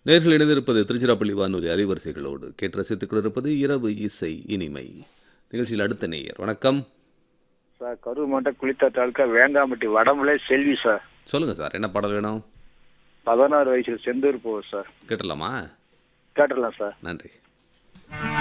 நேர்கள் இணைந்திருப்பது திருச்சிராப்பள்ளி வானொலி அலைவரிசைகளோடு கேட்டு ரசித்துக் கொண்டிருப்பது இரவு இசை இனிமை. நிகழ்ச்சியில் அடுத்த நேயர். வணக்கம் சார். கரூர் மாவட்டம் குளித்தா தாலுக்கா வேங்காம்பட்டி வடமலை செல்வி சார். சொல்லுங்க சார், என்ன பாடல் வேணும்? 16 வயசுல செந்தூர் போவோம் சார். கேட்டலாமா? கேட்டுடலாம் சார். நன்றி.